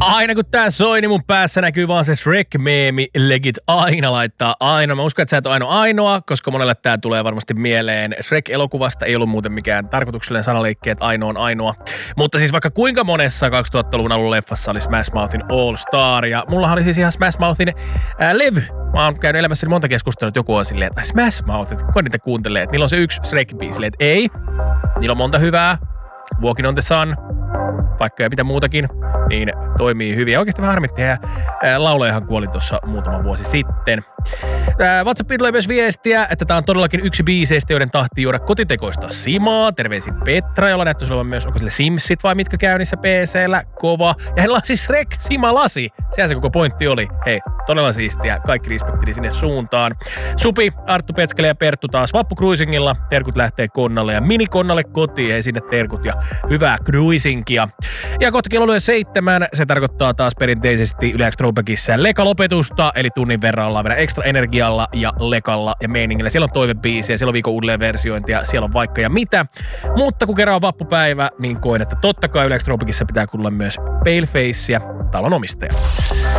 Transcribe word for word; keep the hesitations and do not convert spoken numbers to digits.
Aina kun tää soi, niin mun päässä näkyy vaan se Shrek-meemi. Legit aina laittaa ainoa. Mä uskon, että sä et ole ainoa ainoa, koska monelle tää tulee varmasti mieleen. Shrek-elokuvasta ei ollut muuten mikään tarkoituksellinen sanaleikki, että ainoa on ainoa. Mutta siis vaikka kuinka monessa kaksituhattaluvun alun leffassa oli Smash Mouthin All Star. Ja mullahan oli siis ihan Smash Mouthin ää, levy. Mä oon käynyt elämässäni monta keskustelua, että joku on silleen, että Smash Mouth, että kuka niitä kuuntelee. Että niillä on se yksi Shrek-biisi, että ei. Niillä on monta hyvää. Walking on the Sun, vaikka ja mitä muutakin, niin toimii hyvin. Ja oikeasti vähän harmitti, ja laulajahan kuoli tuossa muutama vuosi sitten. WhatsAppiin tulee myös viestiä, että tämä on todellakin yksi biiseistä, joiden tahtii juoda kotitekoista simaa. Terveisin Petra, jolla näyttäisi olevan myös, onko sille Simsit vai mitkä käynnissä P C:llä, kova. Ja hänellä on siis Shrek Sima-lasi. Sehän se koko pointti oli. Hei, todella siistiä. Kaikki respektili sinne suuntaan. Supi, Arttu Petskele ja Perttu taas vappukruisingilla. Terkut lähtee Konnalle ja minikonnalle kotiin. Ei sinne terkut ja hyvää cruisingia. Ja kohta kello seitsemän. Se tarkoittaa taas perinteisesti Yle X Throwbackissa Leka-lopetusta. Eli tunnin verran ollaan vielä ekstra energialla ja lekalla ja meiningillä. Siellä on toivebiisiä, siellä on viikon uudelleenversiointia, siellä on vaikka ja mitä. Mutta kun kerran on vappupäivä, niin koen, että totta kai Yle X Throwbackissa pitää kuulla myös Palefaceä, talon omistaja.